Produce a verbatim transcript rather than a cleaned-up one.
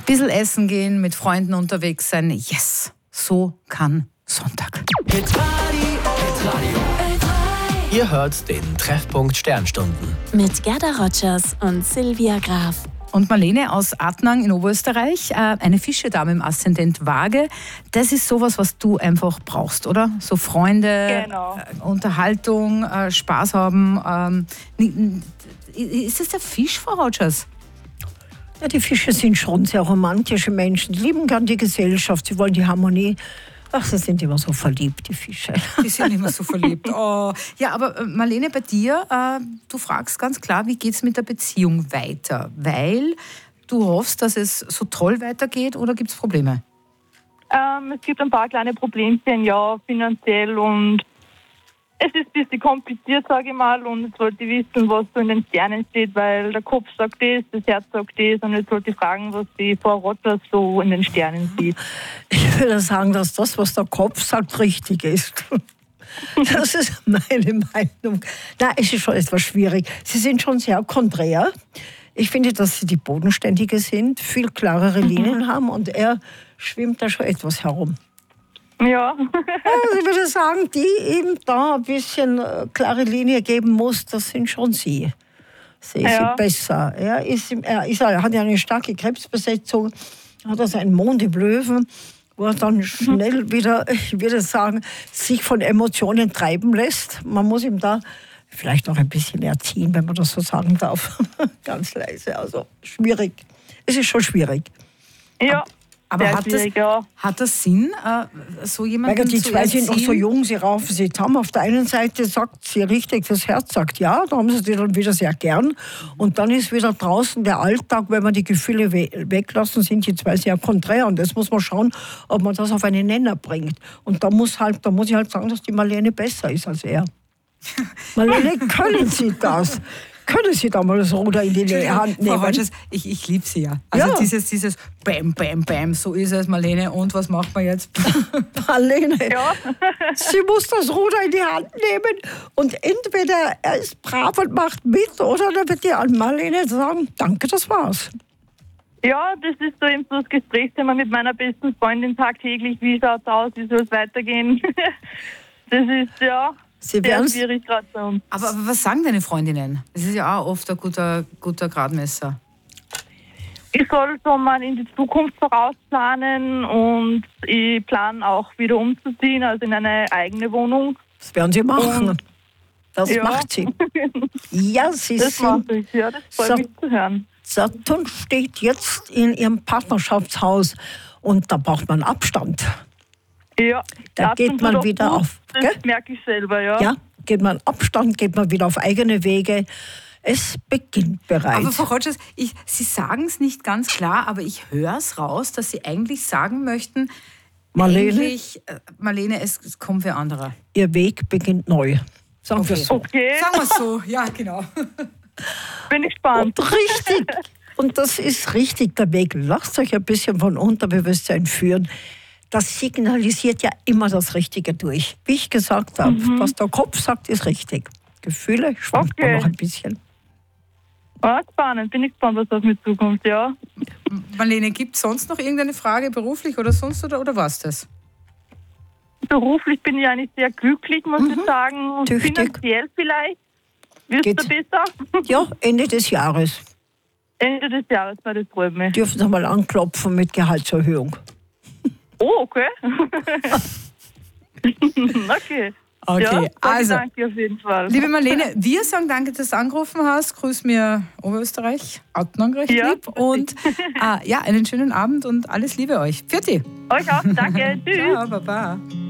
Bisschen essen gehen, mit Freunden unterwegs sein. Yes, so kann Sonntag. Hitradio, Hitradio. Ihr hört den Treffpunkt Sternstunden. Mit Gerda Rogers und Silvia Graf. Und Marlene aus Adnang in Oberösterreich, eine Fischedame im Aszendent Waage. Das ist sowas, was du einfach brauchst, oder? So Freunde, Genau. Unterhaltung, Spaß haben. Ist das der Fisch, Frau Rogers? Ja, die Fische sind schon sehr romantische Menschen. Die lieben gern die Gesellschaft, sie wollen die Harmonie. Ach, sie sind immer so verliebt, die Fische. Die sind immer so verliebt. Oh. Ja, aber Marlene, bei dir, äh, du fragst ganz klar, wie geht es mit der Beziehung weiter? Weil du hoffst, dass es so toll weitergeht, oder gibt es Probleme? Ähm, es gibt ein paar kleine Problemchen, ja, finanziell, und es ist ein bisschen kompliziert, sage ich mal, und jetzt wollte ich wissen, was so in den Sternen steht, weil der Kopf sagt das, das Herz sagt das, und jetzt wollte ich fragen, was die Frau Rogers so in den Sternen sieht. Ich würde sagen, dass das, was der Kopf sagt, richtig ist. Das ist meine Meinung. Na, es ist schon etwas schwierig. Sie sind schon sehr konträr. Ich finde, dass sie die Bodenständige sind, viel klarere Linien mhm. haben, und er schwimmt da schon etwas herum. Ja. Also ich würde sagen, die eben da ein bisschen klare Linie geben muss, das sind schon sie. Sie ist ja. besser. Er, ist, er, ist, er hat ja eine starke Krebsbesetzung, hat also einen Mond im Löwen, wo er dann schnell mhm. wieder, ich würde sagen, sich von Emotionen treiben lässt. Man muss ihm da vielleicht noch ein bisschen erziehen, wenn man das so sagen darf. Ganz leise, also schwierig. Es ist schon schwierig. Ja. Aber hat das, ja. hat das Sinn, äh, so jemanden Weil die zu zwei erziehen? sind noch so jung, sie raufen sich zusammen. Auf der einen Seite sagt sie richtig, das Herz sagt ja, da haben sie die dann wieder sehr gern. Und dann ist wieder draußen der Alltag, wenn man die Gefühle we- weglassen, sind die zwei sehr konträr. Und das muss man schauen, ob man das auf einen Nenner bringt. Und da muss, halt, da muss ich halt sagen, dass die Marlene besser ist als er. Marlene, können Sie das? Können Sie da mal das Ruder in die Hand nehmen? Frau Rogers, ich, ich liebe Sie ja. Also ja. dieses, dieses Bam, Bam, Bam, so ist es, Marlene. Und was macht man jetzt? Marlene, ja. sie muss das Ruder in die Hand nehmen, und entweder er ist brav und macht mit, oder dann wird die an Marlene sagen, danke, das war's. Ja, das ist so eben so das Gesprächsthema mit meiner besten Freundin tagtäglich. Wie schaut es aus? Wie soll es weitergehen? Das ist, ja... Sie sehr schwierig gerade bei uns. Aber, aber was sagen deine Freundinnen? Das ist ja auch oft ein guter, guter Gradmesser. Ich soll so mal in die Zukunft vorausplanen, und ich plane auch wieder umzuziehen, also in eine eigene Wohnung. Das werden Sie machen. Und das ja. macht sie. Ja, sie das sind... mache ich, ja, das freut Sa- mich zu hören. Saturn steht jetzt in ihrem Partnerschaftshaus, und da braucht man Abstand. Ja, Da geht man wieder gut. auf. Das Gell? merke ich selber, ja. Ja, geht man Abstand, geht man wieder auf eigene Wege. Es beginnt bereits. Aber Frau Rogers, ich, Sie sagen es nicht ganz klar, aber ich höre es raus, dass Sie eigentlich sagen möchten, Marlene, eigentlich, äh, Marlene, es, es kommt für andere. Ihr Weg beginnt neu. Sagen wir Okay. so. Okay, Sagen wir es so, ja, genau. bin ich gespannt. Und richtig. Und das ist richtig der Weg. Lasst euch ein bisschen von Unterbewusstsein führen. Das signalisiert ja immer das Richtige durch. Wie ich gesagt habe, mhm. was der Kopf sagt, ist richtig. Gefühle schwankt Okay. man noch ein bisschen. Ah, spannend, bin ich gespannt, was das mit zukommt, ja. Marlene, gibt es sonst noch irgendeine Frage, beruflich oder sonst, oder, oder was das? Beruflich bin ich eigentlich sehr glücklich, muss Mhm. ich sagen. Und Tüchtig. finanziell vielleicht. Wirst Geht. du besser? Ja, Ende des Jahres. Ende des Jahres, weil das freut mich. Dürfen Sie mal anklopfen mit Gehaltserhöhung. Oh, okay. okay. Okay, ja, also, danke auf jeden Fall. Liebe Marlene, wir sagen danke, dass du angerufen hast. Grüß mir Oberösterreich, Adnang recht Ja. lieb. Und äh, ja, einen schönen Abend und alles Liebe euch. Pfiat. Euch auch, danke. Tschüss. Ciao, baba.